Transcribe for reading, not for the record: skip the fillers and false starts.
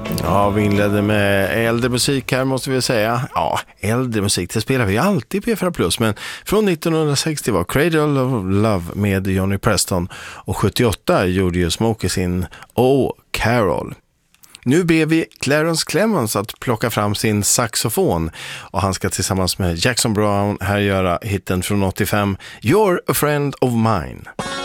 Ja, vi inledde med äldre musik här måste vi säga. Ja, äldre musik, det spelar vi alltid på P4+. Men från 1960 var Cradle of Love med Johnny Preston. Och 78 gjorde ju Smokey sin Oh Carol. Nu ber vi Clarence Clemons att plocka fram sin saxofon. Och han ska tillsammans med Jackson Browne här göra hitten från 85 You're a Friend of Mine.